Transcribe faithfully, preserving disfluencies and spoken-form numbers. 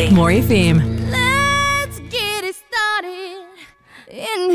More F M. Let's get it started in